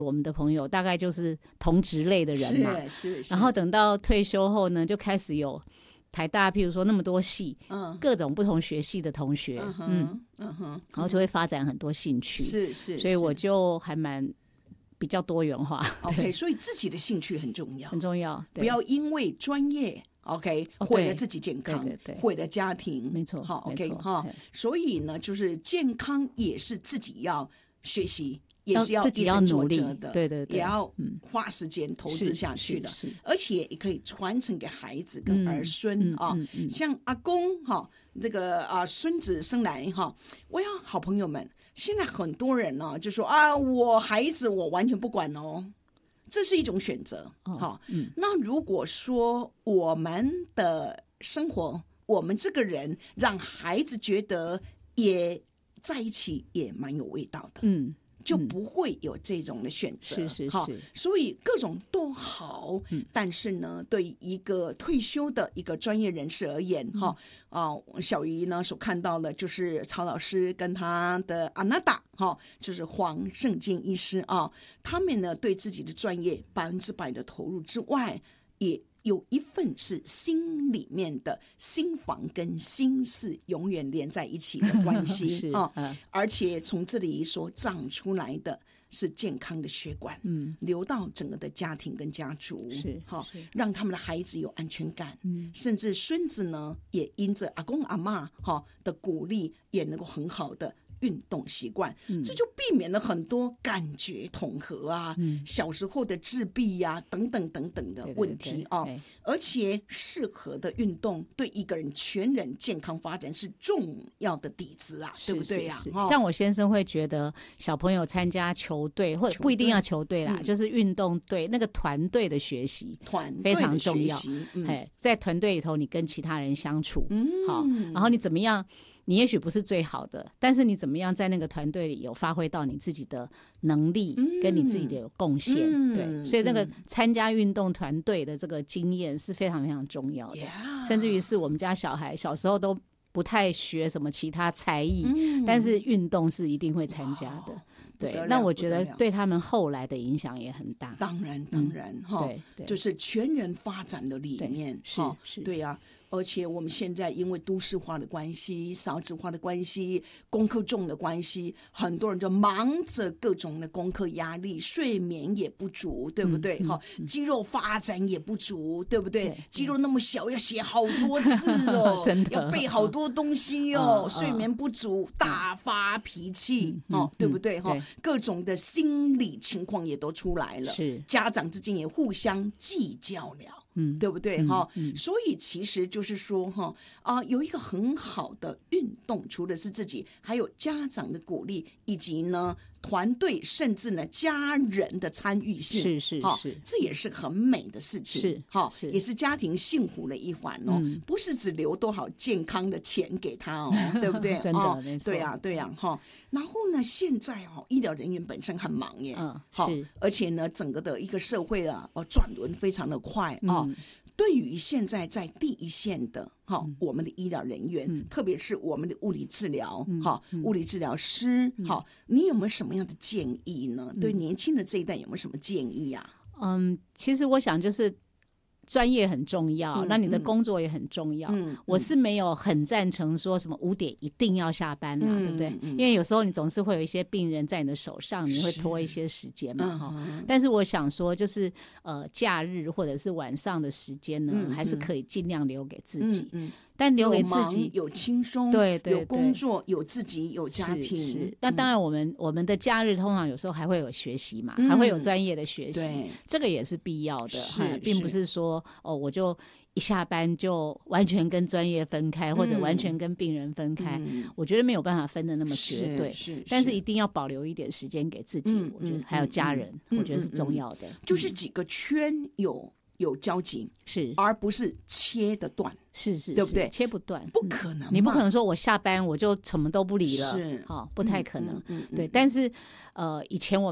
我们的朋友大概就是同职类的人嘛， 是然后等到退休后呢，就开始有台大譬如说那么多系，各种不同学系的同学，然后就会发展很多兴趣，所以我就还蛮比较多元化。 OK， 所以自己的兴趣很重要， 很重要， 不要因为专业OK，毁了自己健康，毁了家庭， 没错。 好 OK 哈，所以呢，就是健康也是自己要学习，也是要自己要努力的， 对， 也要花时间投资下去的，而且也可以传承给孩子跟儿孙啊。像阿公哈，这个孙子生来哈，我要好朋友们，现在很多人呢就说我孩子我完全不管哦。这是一种选择，那如果说我们的生活，我们这个人让孩子觉得也在一起也蛮有味道的，就不会有这种的选择， 是， 所以各种都好，但是呢，对一个退休的一个专业人士而言，小鱼呢所看到的就是曹老师跟他的阿娜达，就是黄胜健医师他们呢对自己的专业100%的投入之外，也有一份是心里面的心房跟心事永远连在一起的关系而且从这里所长出来的是健康的血管，流到整个的家庭跟家族，让他们的孩子有安全感，甚至孙子呢也因着阿公阿嬷的鼓励，也能够很好的运动习惯，这就避免了很多感觉统合小时候的自闭等等等等的问题而且适合的运动对一个人全人健康发展是重要的底子对不对像我先生会觉得小朋友参加球队，或者不一定要球队啦，就是运动队，那个团队的学习非常重要，在团队里头你跟其他人相处，好，然后你怎么样，你也许不是最好的，但是你怎么样在那个团队里有发挥到你自己的能力跟你自己的有贡献，对，所以那个参加运动团队的这个经验是非常非常重要的，甚至于是我们家小孩小时候都不太学什么其他才艺，但是运动是一定会参加的，对，那我觉得对他们后来的影响也很大。 当然对， 就是全人发展的理念， 是对呀。而且我们现在因为都市化的关系、少子化的关系、功课重的关系，很多人就忙着各种的功课压力，睡眠也不足，对不对？肌肉发展也不足，对不对？肌肉那么小，要写好多字真的要背好多东西睡眠不足，大发脾气对不对？各种的心理情况也都出来了， 是家长之间也互相计较了。对不对所以其实就是说有一个很好的运动，除了是自己，还有家长的鼓励，以及呢团队，甚至呢家人的参与性， 是这也是很美的事情， 是也是家庭幸福的一环不是只留多少健康的钱给他对不对？ 真的没错， 对呀然后呢现在医疗人员本身很忙耶是， 而且呢整个的一个社会转轮非常的快对于现在在第一线的我们的医疗人员，特别是我们的物理治疗物理治疗师你有没有什么样的建议呢？对年轻的这一代有没有什么建议其实我想就是专业很重要，那你的工作也很重要。我是没有很赞成说什么5点一定要下班对不对？因为有时候你总是会有一些病人在你的手上，你会拖一些时间嘛但是我想说就是假日或者是晚上的时间呢还是可以尽量留给自己但留给自己有轻松， 对有工作，有自己，有家庭。 是那当然我们的假日通常有时候还会有学习嘛还会有专业的学习这个也是必要的并不是说我就一下班就完全跟专业分开或者完全跟病人分开我觉得没有办法分得那么绝对但是一定要保留一点时间给自己我觉得还有家人我觉得是重要的就是几个圈有交集是而不是切得断是对不对？ 切不断不可能你不可能说我下班我就什么都不理了是不太可能对但是以前我们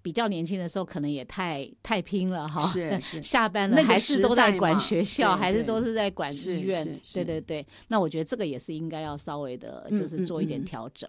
比较年轻的时候可能也太拼了哈， 是下班了还是都在管学校，还是都是在管医院，对对对。那我觉得这个也是应该要稍微的，就是做一点调整。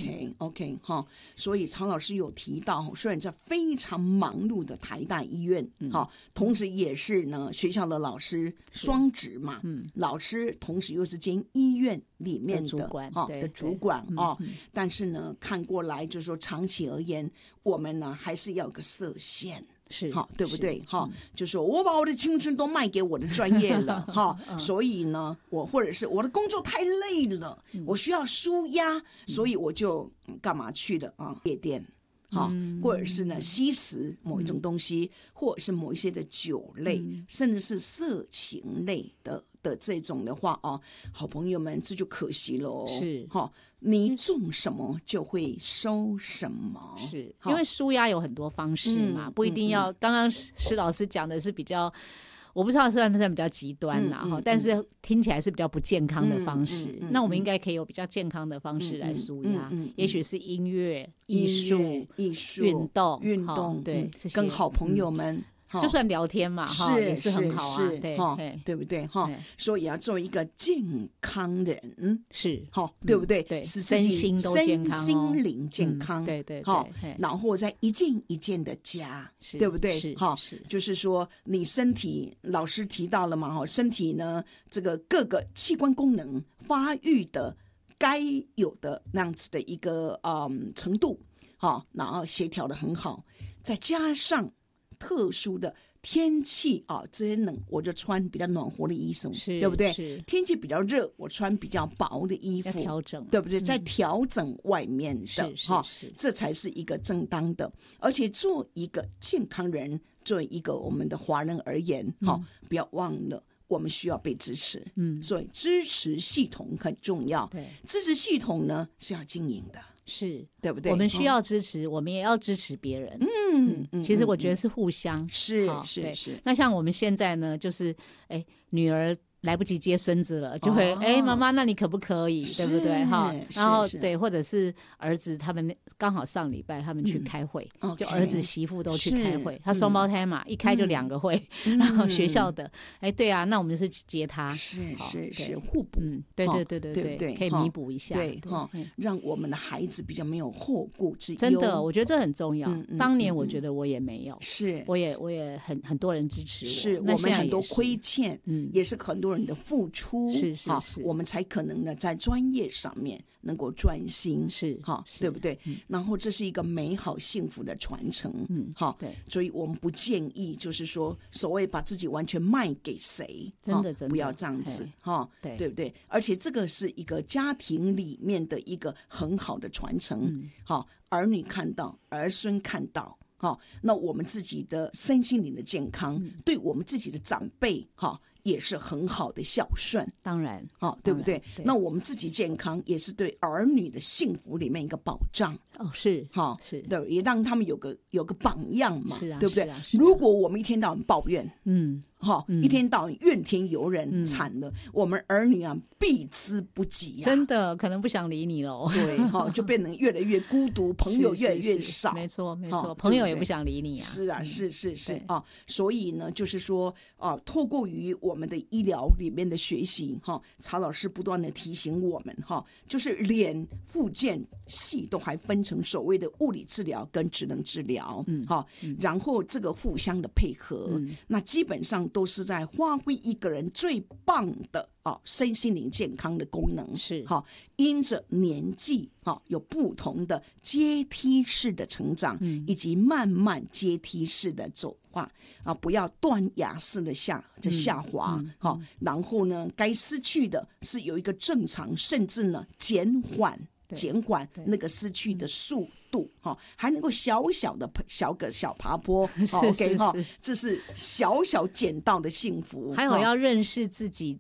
OK 哈，所以曹老师有提到，虽然在非常忙碌的台大医院哈，同时也是呢学校的老师双职嘛，老师同时又是兼医院里面的主管哦，但是呢看过来就是说长期而言，我们呢还是要有个设限。 是好，对不对？哈，就是我把我的青春都卖给我的专业了，哈，所以呢，或者是我的工作太累了，我需要舒压，所以我就干嘛去了啊？夜店，哈，或者是呢吸食某一种东西，或者是某一些的酒类，甚至是色情类的这种的话啊，好朋友们，这就可惜了， 是哈。你种什么就会收什么， 是因为舒压有很多方式嘛，不一定要。刚刚施老师讲的是比较，我不知道算不算比较极端啦，但是听起来是比较不健康的方式。那我们应该可以有比较健康的方式来舒压，也许是音乐、艺术、运动，对， 跟好朋友们。 就算聊天嘛，也是很好啊， 对不对？哈，所以要做一个健康人， 是对不对？ 对， 使自己身心都健康， 心灵健康， 对对， 然后再一件一件的加，对不对？哈，就是说你身体，老师提到了嘛，身体呢，这个各个器官功能发育的该有的那样子的一个程度，然后协调的很好，再加上特殊的天气啊，真冷我就穿比较暖和的衣服，对不对？天气比较热，我穿比较薄的衣服， 调整， 对不对？在调整外面的这才是一个正当的。而且做一个健康人，作为一个我们的华人而言，不要忘了。我们需要被支持，所以支持系统很重要。对，支持系统呢是要经营的。 是对不对？ 我们需要支持，我们也要支持别人。其实我觉得是互相。 是。 那像我们现在呢，就是女儿来不及接孙子了，就会妈妈，那你可不可以，对不对？哈，然后对，或者是儿子他们刚好上礼拜他们去开会，就儿子媳妇都去开会，他双胞胎嘛，一开就2个会，然后学校的，对啊，那我们就是去接他， 是互补， 对，可以弥补一下， 对哈，让我们的孩子比较没有后顾之忧。 真的，我觉得这很重要。当年我觉得我也没有， 是， 我也很多人支持我， 是我们很多亏欠，也是很多人的付出， 是， 我们才可能呢在专业上面能够专心， 是对不对？然后这是一个美好幸福的传承， 对， 所以我们不建议就是说所谓把自己完全卖给谁， 真的不要这样子，对不对？而且这个是一个家庭里面的一个很好的传承，儿女看到，儿孙看到。那我们自己的身心灵的健康，对我们自己的长辈也是很好的孝顺， 当然对不对？那我们自己健康也是对儿女的幸福里面一个保障。 是对，也让他们有个榜样嘛， 是啊， 对不对？如果我们一天到晚抱怨，一天到晚怨天尤人，惨了，我们儿女啊避之不及啊， 真的可能不想理你喽。 对，就变得越来越孤独，朋友越来越少。 没错，朋友也不想理你啊。 是啊，是啊，所以呢，就是说透过于我们的医疗里面的学习，曹老师不断的提醒我们，就是连复健系都还分成所谓的物理治疗跟职能治疗，然后这个互相的配合，那基本上都是在发挥一个人最棒的身心灵健康的功能。 是因着年纪有不同的阶梯式的成长，以及慢慢阶梯式的走化不要断崖式的下滑，然后呢该失去的是有一个正常，甚至呢减缓那个失去的速度，还能够小爬坡，OK 这是小捡到的幸福。 还有要认识自己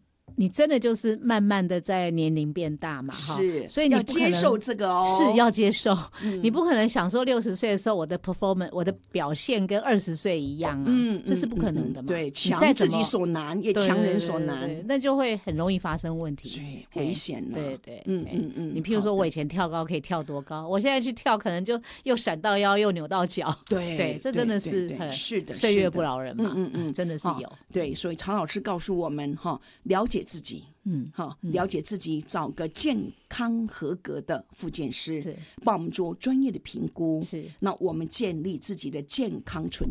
你真的就是慢慢的在年龄变大嘛， 是， 所以你要接受这个哦， 是要接受，你不可能想说60岁的时候我的 performance 我的表现跟20岁一样啊，这是不可能的嘛。 对，强自己所难，也强人所难， 对，那就会很容易发生问题， 所以危险了。 对对，你譬如说我以前跳高可以跳多高，我现在去跳可能就又闪到腰又扭到脚， 对， 这真的是是的， 岁月不饶人嘛，真的是有。 对，所以曹老师告诉我们了解自己，了解自己，找个健康合格的复健师，帮我们做专业的评估， 是， 那我们建立自己的健康存